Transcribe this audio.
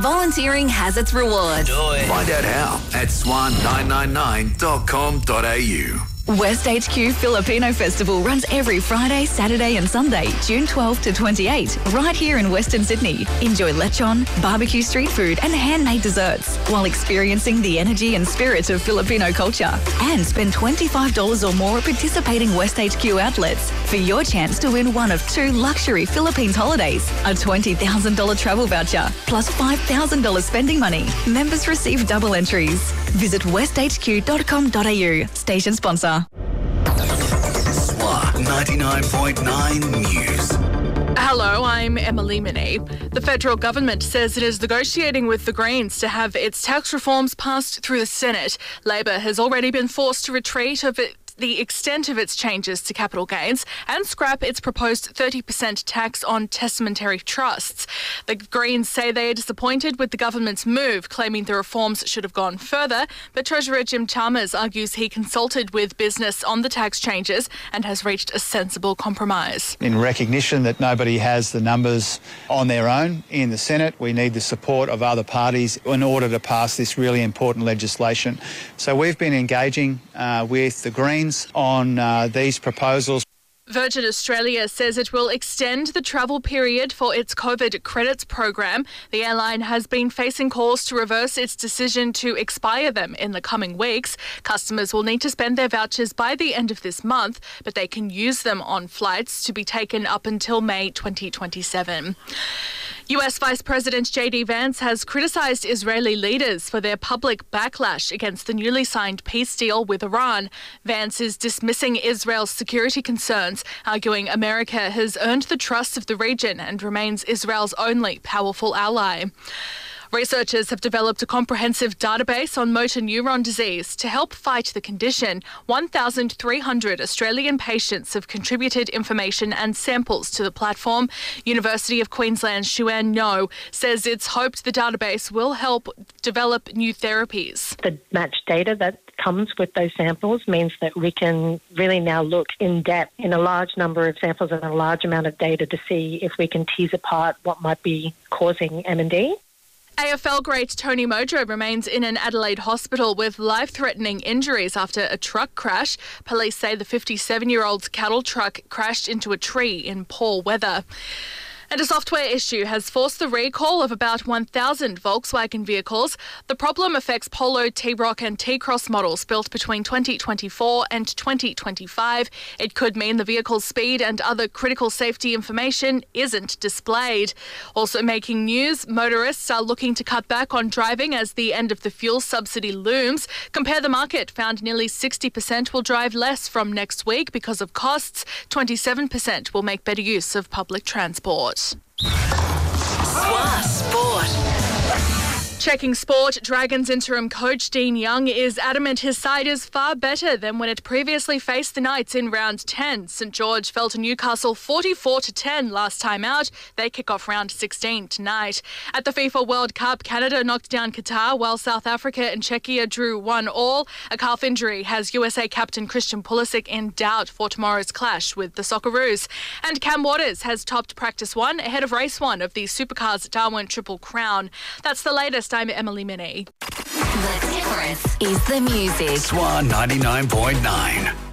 Volunteering has its rewards. Find out how at swan999.com.au. West HQ Filipino Festival runs every Friday, Saturday and Sunday, June 12 to 28, right here in Western Sydney. Enjoy lechon, barbecue street food and handmade desserts while experiencing the energy and spirit of Filipino culture. And spend $25 or more at participating West HQ outlets for your chance to win one of 2 luxury Philippines holidays, a $20,000 travel voucher, plus $5,000 spending money. Members receive double entries. Visit westhq.com.au. Station sponsor. Swan 99.9 News. Hello, I'm Emily Minnie. The federal government says it is negotiating with the Greens to have its tax reforms passed through the Senate. Labor has already been forced to retreat of the extent of its changes to capital gains and scrap its proposed 30% tax on testamentary trusts. The Greens say they are disappointed with the government's move, claiming the reforms should have gone further, but Treasurer Jim Chalmers argues he consulted with business on the tax changes and has reached a sensible compromise. In recognition that nobody has the numbers on their own in the Senate, we need the support of other parties in order to pass this really important legislation. So we've been engaging with the Greens on these proposals. Virgin Australia says it will extend the travel period for its COVID credits program. The airline has been facing calls to reverse its decision to expire them in the coming weeks. Customers will need to spend their vouchers by the end of this month, but they can use them on flights to be taken up until May 2027. US Vice President J.D. Vance has criticised Israeli leaders for their public backlash against the newly signed peace deal with Iran. Vance is dismissing Israel's security concerns, arguing America has earned the trust of the region and remains Israel's only powerful ally. Researchers have developed a comprehensive database on motor neuron disease to help fight the condition. 1,300 Australian patients have contributed information and samples to the platform. University of Queensland's Xuan No says it's hoped the database will help develop new therapies. The matched data that comes with those samples means that we can really now look in depth in a large number of samples and a large amount of data to see if we can tease apart what might be causing MND. AFL great Tony Mojo remains in an Adelaide hospital with life-threatening injuries after a truck crash. Police say the 57-year-old's cattle truck crashed into a tree in poor weather. And a software issue has forced the recall of about 1,000 Volkswagen vehicles. The problem affects Polo, T-Roc and T-Cross models built between 2024 and 2025. It could mean the vehicle's speed and other critical safety information isn't displayed. Also making news, motorists are looking to cut back on driving as the end of the fuel subsidy looms. Compare the Market found nearly 60% will drive less from next week because of costs. 27% will make better use of public transport. Swan Sport. Checking sport, Dragons interim coach Dean Young is adamant his side is far better than when it previously faced the Knights in round 10. St George fell to Newcastle 44-10 last time out. They kick off round 16 tonight. At the FIFA World Cup, Canada knocked down Qatar while South Africa and Czechia drew 1-1. A calf injury has USA captain Christian Pulisic in doubt for tomorrow's clash with the Socceroos. And Cam Waters has topped practice 1 ahead of race 1 of the Supercars Darwin Triple Crown. That's the latest. I'm Emily Minnie. The difference is the music. Swan 99.9.